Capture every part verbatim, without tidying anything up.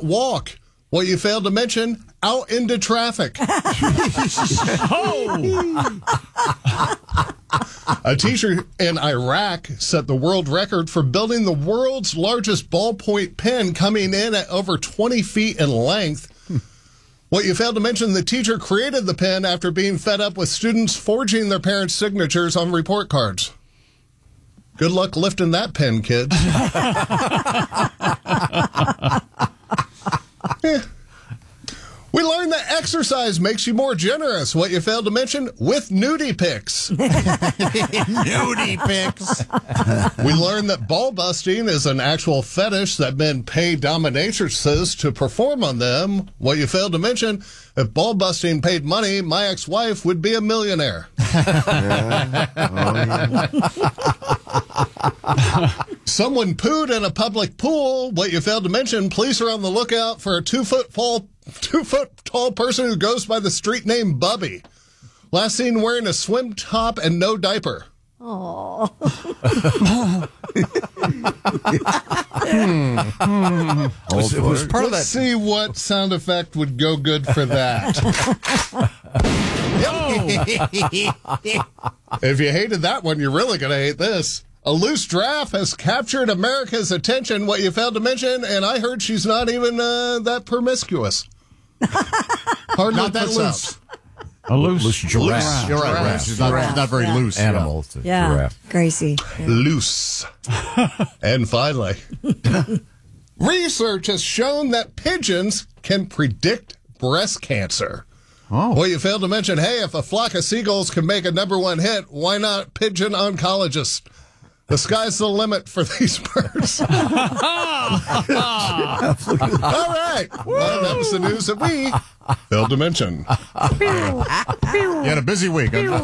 walk. What you failed to mention, out into traffic. Oh! A teacher in Iraq set the world record for building the world's largest ballpoint pen, coming in at over twenty feet in length. What you failed to mention, the teacher created the pen after being fed up with students forging their parents' signatures on report cards. Good luck lifting that pen, kids. Yeah. We learned that exercise makes you more generous. What you failed to mention, with nudie pics. Nudie pics. We learned that ball busting is an actual fetish that men pay dominatrixes to perform on them. What you failed to mention, if ball busting paid money, my ex-wife would be a millionaire. Yeah. Oh, yeah. Someone pooed in a public pool. What you failed to mention, police are on the lookout for a two-foot tall, two-foot tall person who goes by the street name Bubby. Last seen wearing a swim top and no diaper. Oh. hmm. Hmm. Was, it was part Let's of that. See what sound effect would go good for that. If you hated that one, you're really going to hate this. A loose giraffe has captured America's attention. What you failed to mention, and I heard she's not even uh, that promiscuous. Hardly not that loose. Out. A loose, loose giraffe. You're right. Giraffe. She's not, Giraffe. she's not very Yeah. loose. Animal. Yeah, yeah. Giraffe. Gracie. Yeah. Loose. And finally, research has shown that pigeons can predict breast cancer. Oh. Well, you failed to mention, hey, if a flock of seagulls can make a number one hit, why not pigeon oncologists? The sky's the limit for these birds. All right. Well, that was the news that we failed to mention. You had a busy week. Huh?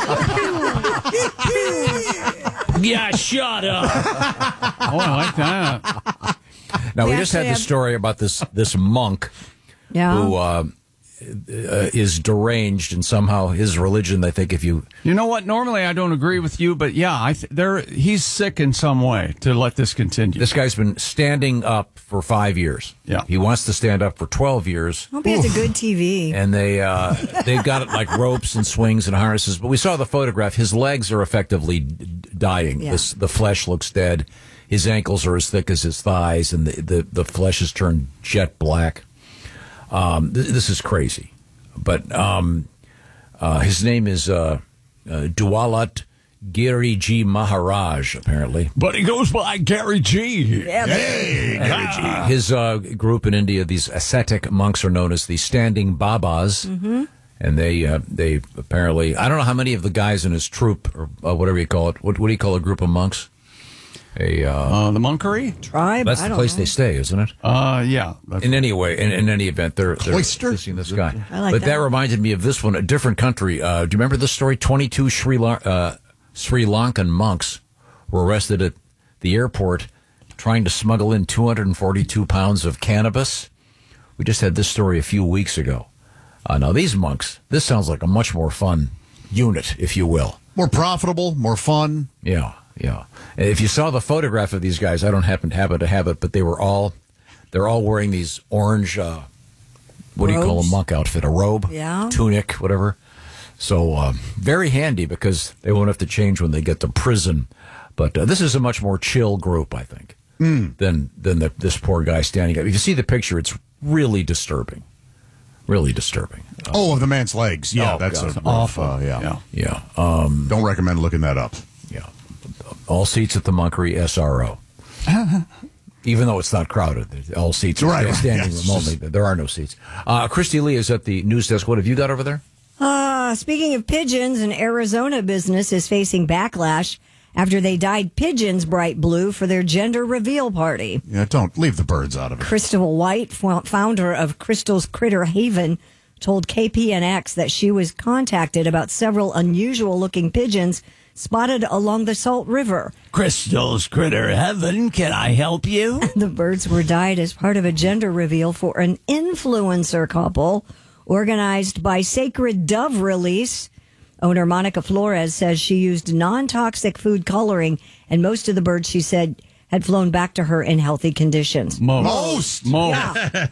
Yeah, shut up. Oh, I like that. Now, we We just had actually this have- story about this this monk Yeah. who uh, uh, is deranged, and somehow his religion, they think if you... You know what? Normally, I don't agree with you, but yeah, I th- there he's sick in some way to let this continue. This guy's been standing up for five years. Yeah. He wants to stand up for twelve years. Hope he has a good T V. And they, uh, they've got it like ropes and swings and harnesses. But we saw the photograph. His legs are effectively d- dying. Yeah. This, the flesh looks dead. His ankles are as thick as his thighs, and the, the, the flesh has turned jet black. Um, th- this is crazy. But um, uh, his name is uh, uh, Dwalat Giriji Maharaj, apparently. But he goes by Gary G. Yeah, Hey, Gary G. His uh, group in India, these ascetic monks, are known as the Standing Babas. Mm-hmm. And they uh, they apparently, I don't know how many of the guys in his troop, or uh, whatever you call it, what, what do you call a group of monks? A uh, Uh, the monkery? Tribe? That's I the don't place know. they stay, isn't it? Uh, yeah. That's In any way, in, in any event, they're, they're Cloister? assisting this guy. I like but that. that reminded me of this one, a different country. Uh, do you remember this story? twenty-two Sri, La- uh, Sri Lankan monks were arrested at the airport trying to smuggle in two hundred forty-two pounds of cannabis. We just had this story a few weeks ago. Uh, now, these monks, this sounds like a much more fun unit, if you will. More profitable, more fun. Yeah, yeah. If you saw the photograph of these guys, I don't happen to happen to have it, but they were all, they're all wearing these orange, uh, what do you call a Robes? monk outfit? A robe? Yeah. Tunic, whatever. So, uh, very handy because they won't have to change when they get to prison. But uh, this is a much more chill group, I think, mm. than than the, this poor guy standing up. If you see the picture, it's really disturbing. Really disturbing. Uh, Oh, of the man's legs. Yeah, Oh, that's God. a rough, uh, yeah. Yeah. yeah. Um, Don't recommend looking that up. Yeah. All seats at the Monkery S R O. Even though it's not crowded. All seats are Right, right. standing Yes, room only. There are no seats. Uh, Christy Lee is at the news desk. What have you got over there? Uh, speaking of pigeons, an Arizona business is facing backlash after they dyed pigeons bright blue for their gender reveal party. Yeah, don't leave the birds out of it. Crystal White, f- founder of Crystal's Critter Haven, told K P N X that she was contacted about several unusual-looking pigeons spotted along the Salt River. Crystal's Critter Heaven, can I help you? The birds were dyed as part of a gender reveal for an influencer couple organized by Sacred Dove Release. Owner Monica Flores says she used non-toxic food coloring, and most of the birds, she said, had flown back to her in healthy conditions. Most. Most. Most. Yeah.